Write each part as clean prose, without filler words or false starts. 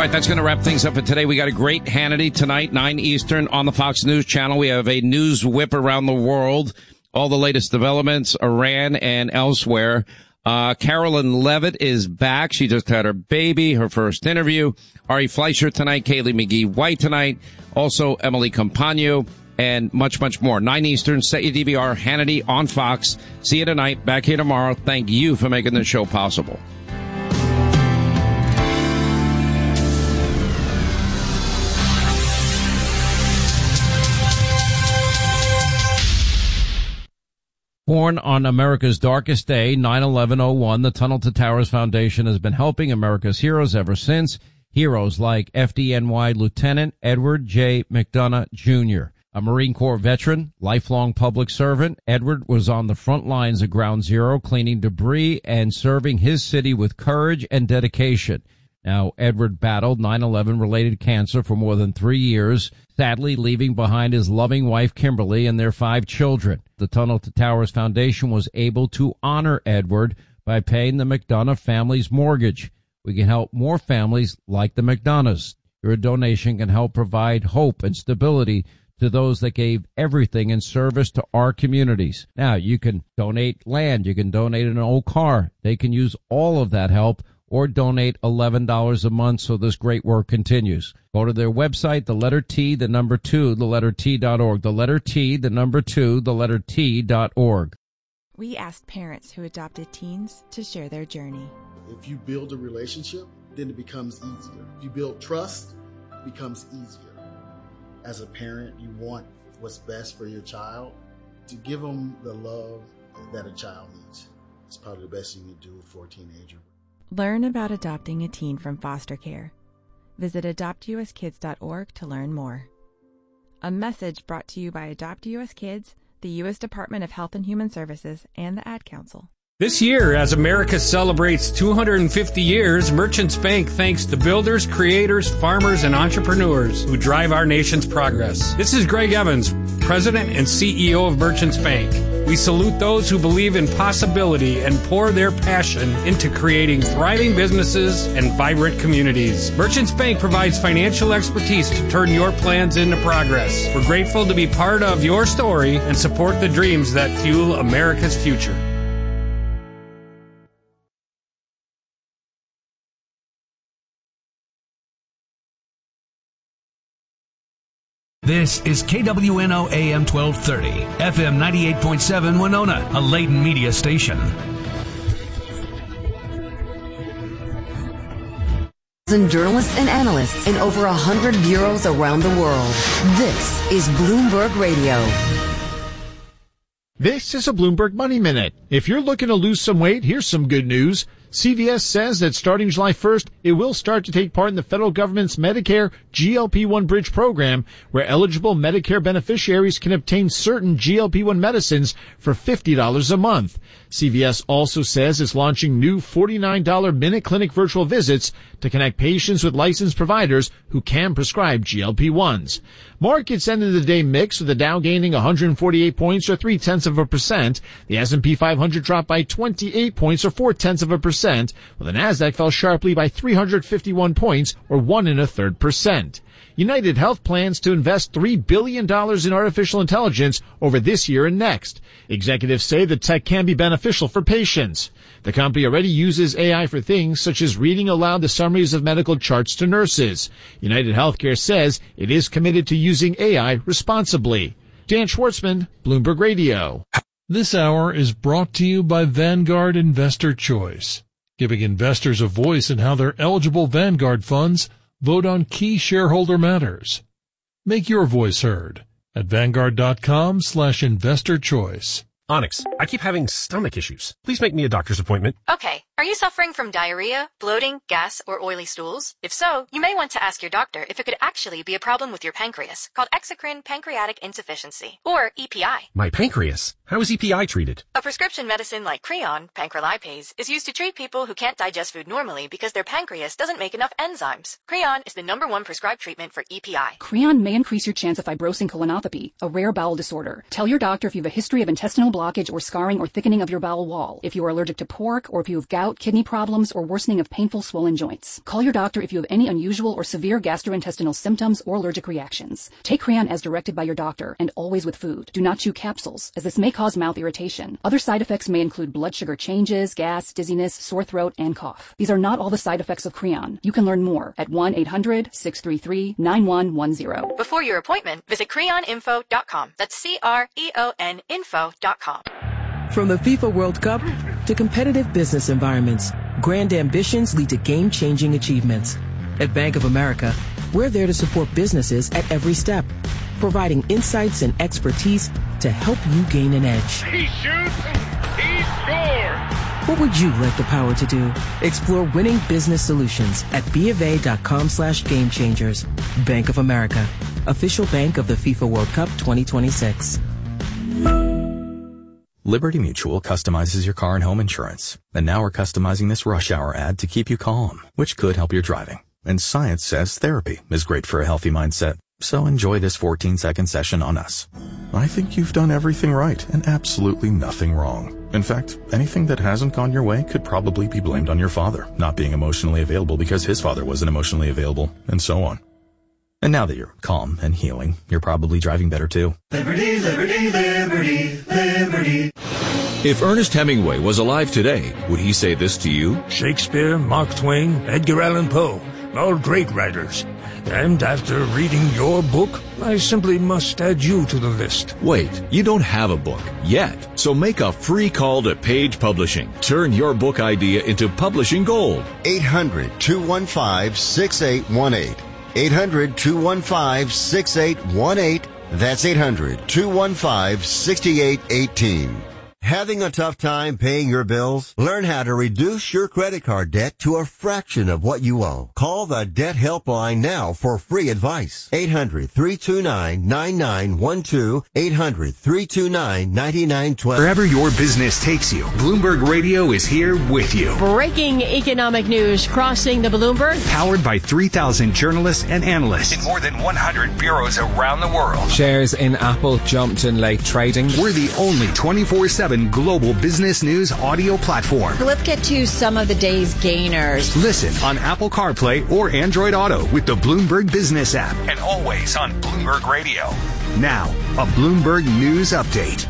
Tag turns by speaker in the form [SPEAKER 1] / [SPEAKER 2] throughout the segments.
[SPEAKER 1] right, that's going to wrap things up for today. We got a great Hannity tonight, 9 Eastern on the Fox News Channel. We have a news whip around the world, all the latest developments, Iran and elsewhere. Carolyn Levitt is back. She just had her baby, her first interview. Ari Fleischer tonight, Kaylee McGee-White tonight, also Emily Compagno, and much, much more. 9 Eastern, set your DVR, Hannity on Fox. See you tonight. Back here tomorrow. Thank you for making this show possible. Born on America's darkest day, 9/11/01, the Tunnel to Towers Foundation has been helping America's heroes ever since. Heroes like FDNY Lieutenant Edward J. McDonough, Jr., a Marine Corps veteran, lifelong public servant. Edward was on the front lines of Ground Zero, cleaning debris and serving his city with courage and dedication. Now, Edward battled 9/11-related cancer for more than 3 years, sadly leaving behind his loving wife, Kimberly, and their 5 children. The Tunnel to Towers Foundation was able to honor Edward by paying the McDonough family's mortgage. We can help more families like the McDonoughs. Your donation can help provide hope and stability to those that gave everything in service to our communities. Now, you can donate land. You can donate an old car. They can use all of that help, or donate $11 a month so this great work continues. Go to their website, the letter T, the number 2, the letter T.org. The letter T, the number 2, the letter T.org.
[SPEAKER 2] We asked parents who adopted teens to share their journey.
[SPEAKER 3] If you build a relationship, then it becomes easier. If you build trust, it becomes easier. As a parent, you want what's best for your child. To give them the love that a child needs. It's probably the best you can do for a teenager.
[SPEAKER 2] Learn about adopting a teen from foster care. Visit adoptuskids.org to learn more. A message brought to you by Adopt US Kids, the U.S. Department of Health and Human Services, and the Ad Council.
[SPEAKER 4] This year, as America celebrates 250 years, Merchants Bank thanks the builders, creators, farmers, and entrepreneurs who drive our nation's progress. This is Greg Evans, President and CEO of Merchants Bank. We salute those who believe in possibility and pour their passion into creating thriving businesses and vibrant communities. Merchants Bank provides financial expertise to turn your plans into progress. We're grateful to be part of your story and support the dreams that fuel America's future.
[SPEAKER 5] This is KWNO AM 1230, FM 98.7 Winona, a Layton media station.
[SPEAKER 6] Journalists and analysts in over 100 bureaus around the world. This is Bloomberg Radio.
[SPEAKER 7] This is a Bloomberg Money Minute. If you're looking to lose some weight, here's some good news. CVS says that starting July 1st, it will start to take part in the federal government's Medicare GLP-1 Bridge program, where eligible Medicare beneficiaries can obtain certain GLP-1 medicines for $50 a month. CVS also says it's launching new $49 Minute Clinic virtual visits to connect patients with licensed providers who can prescribe GLP-1s. Markets ended the day mixed, with the Dow gaining 148 points or 0.3%. The S&P 500 dropped by 28 points or 0.4%. While the Nasdaq fell sharply by 351 points or 1.33%. United Health plans to invest $3 billion in artificial intelligence over this year and next. Executives say the tech can be beneficial for patients. The company already uses AI for things such as reading aloud the summaries of medical charts to nurses. United Healthcare says it is committed to using AI responsibly. Dan Schwartzman, Bloomberg Radio.
[SPEAKER 8] This hour is brought to you by Vanguard Investor Choice, giving investors a voice in how their eligible Vanguard funds vote on key shareholder matters. Make your voice heard at Vanguard.com/investor choice.
[SPEAKER 9] Onyx, I keep having stomach issues. Please make me a doctor's appointment.
[SPEAKER 10] Okay. Are you suffering from diarrhea, bloating, gas, or oily stools? If so, you may want to ask your doctor if it could actually be a problem with your pancreas, called exocrine pancreatic insufficiency, or EPI.
[SPEAKER 9] My pancreas? How is EPI treated?
[SPEAKER 10] A prescription medicine like Creon, pancrelipase, is used to treat people who can't digest food normally because their pancreas doesn't make enough enzymes. Creon is the #1 prescribed treatment for EPI.
[SPEAKER 11] Creon may increase your chance of fibrosing colonopathy, a rare bowel disorder. Tell your doctor if you have a history of intestinal blockage or scarring or thickening of your bowel wall, if you are allergic to pork, or if you have gas gout, kidney problems, or worsening of painful swollen joints. Call your doctor if you have any unusual or severe gastrointestinal symptoms or allergic reactions. Take Creon as directed by your doctor and always with food. Do not chew capsules, as this may cause mouth irritation. Other side effects may include blood sugar changes, gas, dizziness, sore throat, and cough. These are not all the side effects of Creon. You can learn more at 1-800-633-9110.
[SPEAKER 10] Before your appointment, visit creoninfo.com. That's CREON info.com.
[SPEAKER 12] From the FIFA World Cup to competitive business environments, grand ambitions lead to game-changing achievements. At Bank of America, we're there to support businesses at every step, providing insights and expertise to help you gain an edge.
[SPEAKER 13] He shoots, he scores!
[SPEAKER 12] What would you like the power to do? Explore winning business solutions at BofA.com/gamechangers. Bank of America, official bank of the FIFA World Cup 2026.
[SPEAKER 14] Liberty Mutual customizes your car and home insurance. And now we're customizing this rush hour ad to keep you calm, which could help your driving. And science says therapy is great for a healthy mindset. So enjoy this 14-second session on us. I think you've done everything right and absolutely nothing wrong. In fact, anything that hasn't gone your way could probably be blamed on your father not being emotionally available because his father wasn't emotionally available, and so on. And now that you're calm and healing, you're probably driving better too.
[SPEAKER 15] Liberty, liberty, liberty, liberty.
[SPEAKER 16] If Ernest Hemingway was alive today, would he say this to you?
[SPEAKER 17] Shakespeare, Mark Twain, Edgar Allan Poe, all great writers. And after reading your book, I simply must add you to the list.
[SPEAKER 16] Wait, you don't have a book yet. So make a free call to Page Publishing. Turn your book idea into publishing gold.
[SPEAKER 18] 800-215-6818. 800-215-6818. That's 800-215-6818. Having a tough time paying your bills? Learn how to reduce your credit card debt to a fraction of what you owe. Call the Debt Helpline now for free advice. 800-329-9912. 800-329-9912.
[SPEAKER 19] Wherever your business takes you, Bloomberg Radio is here with you.
[SPEAKER 20] Breaking economic news crossing the Bloomberg.
[SPEAKER 19] Powered by 3,000 journalists and analysts in more than 100 bureaus around the world.
[SPEAKER 21] Shares in Apple jumped in late trading.
[SPEAKER 19] We're the only 24/7 global business news audio platform.
[SPEAKER 20] So let's get to some of the day's gainers.
[SPEAKER 19] Listen on Apple CarPlay or Android Auto with the Bloomberg Business app. And always on Bloomberg Radio. Now, a Bloomberg News Update.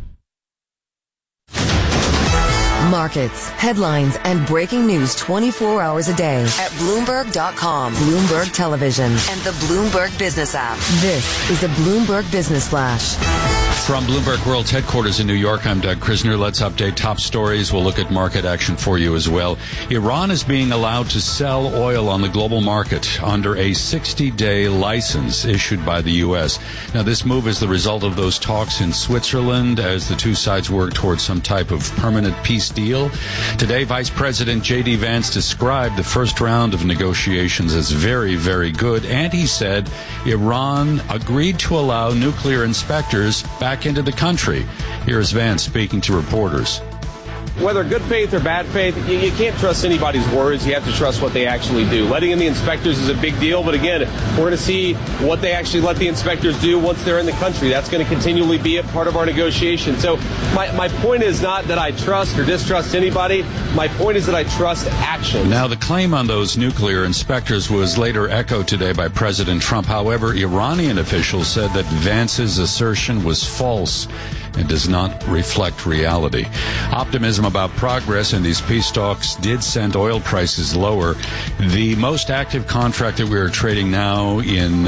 [SPEAKER 6] Markets, headlines, and breaking news 24 hours a day at Bloomberg.com, Bloomberg Television, and the Bloomberg Business app. This is a Bloomberg Business Flash.
[SPEAKER 22] From Bloomberg World's headquarters in New York, I'm Doug Krisner. Let's update top stories. We'll look at market action for you as well. Iran is being allowed to sell oil on the global market under a 60-day license issued by the U.S. Now, this move is the result of those talks in Switzerland as the two sides work towards some type of permanent peace deal. Today, Vice President J.D. Vance described the first round of negotiations as very, very good, and he said Iran agreed to allow nuclear inspectors back into the country. Here's Vance speaking to reporters.
[SPEAKER 23] Whether good faith or bad faith, you can't trust anybody's words. You have to trust what they actually do. Letting in the inspectors is a big deal, but again, we're going to see what they actually let the inspectors do once they're in the country. That's going to continually be a part of our negotiation. So my point is not that I trust or distrust anybody. My point is that I trust action.
[SPEAKER 22] Now, the claim on those nuclear inspectors was later echoed today by President Trump. However, Iranian officials said that Vance's assertion was false and does not reflect reality. Optimism about progress in these peace talks did send oil prices lower. The most active contract that we are trading now in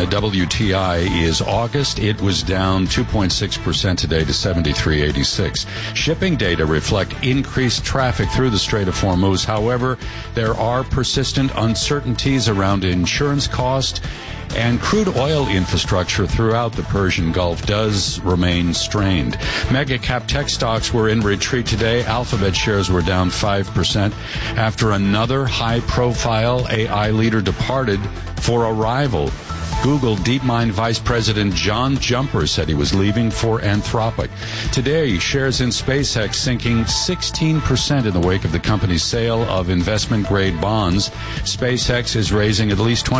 [SPEAKER 22] WTI is August. It was down 2.6% today to 73.86. Shipping data reflect increased traffic through the Strait of Hormuz. However, there are persistent uncertainties around insurance cost, and crude oil infrastructure throughout the Persian Gulf does remain strained. Mega cap tech stocks were in retreat today. Alphabet shares were down 5% after another high-profile AI leader departed for a rival. Google DeepMind Vice President John Jumper said he was leaving for Anthropic. Today, shares in SpaceX sinking 16% in the wake of the company's sale of investment-grade bonds. SpaceX is raising at least